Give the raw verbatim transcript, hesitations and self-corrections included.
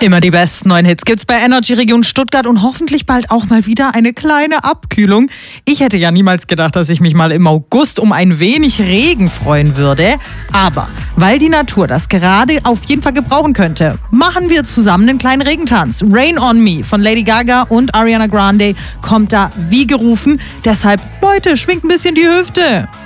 Immer die besten neuen Hits gibt's bei Energy Region Stuttgart und hoffentlich bald auch mal wieder eine kleine Abkühlung. Ich hätte ja niemals gedacht, dass ich mich mal im August um ein wenig Regen freuen würde. Aber weil die Natur das gerade auf jeden Fall gebrauchen könnte, machen wir zusammen einen kleinen Regentanz. Rain on Me von Lady Gaga und Ariana Grande kommt da wie gerufen. Deshalb, Leute, schwingt ein bisschen die Hüfte.